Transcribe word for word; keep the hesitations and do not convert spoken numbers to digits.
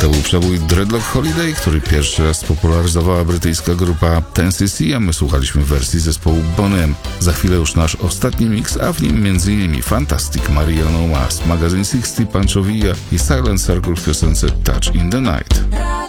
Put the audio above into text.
To był przebój Dreadlock Holiday, który pierwszy raz spopularyzowała brytyjska grupa Ten cc, a my słuchaliśmy wersji zespołu Boney M. Za chwilę już nasz ostatni mix, a w nim m.in. Fantastic, Mariano Mars, Magazine sześćdziesiąt, Pancho Villa i Silent Circle w piosence Touch in the Night.